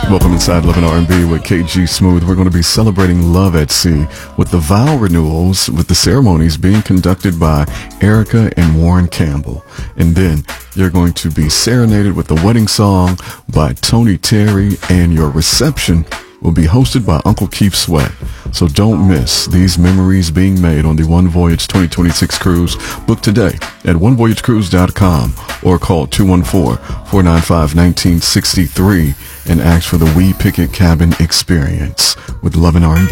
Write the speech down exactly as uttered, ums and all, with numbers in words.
Welcome inside Love and R and B with K G Smooth. We're going to be celebrating love at sea with the vow renewals, with the ceremonies being conducted by Erica and Warren Campbell. And then you're going to be serenaded with the wedding song by Tony Terry, and your reception will be hosted by Uncle Keith Sweat. So don't miss these memories being made on the One Voyage twenty twenty-six cruise. Book today at one voyage cruise dot com or call two one four, four nine five, one nine six three and ask for the We Picket Cabin Experience with Love and R and B.